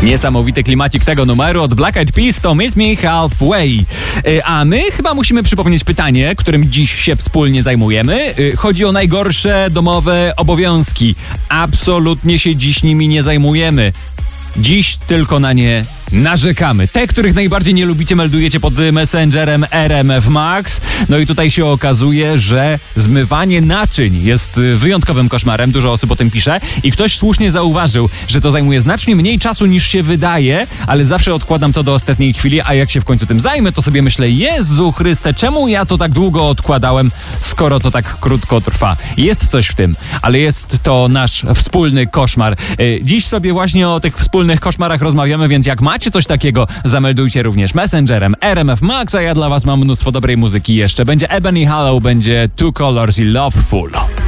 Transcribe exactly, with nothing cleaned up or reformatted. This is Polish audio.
Niesamowity klimacik tego numeru od Black Eyed Peas to Meet Me Halfway. A my chyba musimy przypomnieć pytanie, którym dziś się wspólnie zajmujemy. Chodzi o najgorsze domowe obowiązki. Absolutnie się dziś nimi nie zajmujemy. Dziś tylko na nie narzekamy. Te, których najbardziej nie lubicie, meldujecie pod Messengerem R M F Max. No i tutaj się okazuje, że zmywanie naczyń jest wyjątkowym koszmarem. Dużo osób o tym pisze i ktoś słusznie zauważył, że to zajmuje znacznie mniej czasu niż się wydaje, ale zawsze odkładam to do ostatniej chwili, a jak się w końcu tym zajmę, to sobie myślę, Jezu Chryste, czemu ja to tak długo odkładałem, skoro to tak krótko trwa. Jest coś w tym, ale jest to nasz wspólny koszmar. Dziś sobie właśnie o tych wspólnych koszmarach rozmawiamy, więc jak macie coś takiego, zameldujcie również Messengerem R M F Max, a ja dla was mam mnóstwo dobrej muzyki jeszcze. Będzie Ebony Hallow, będzie Two Colors i Loveful.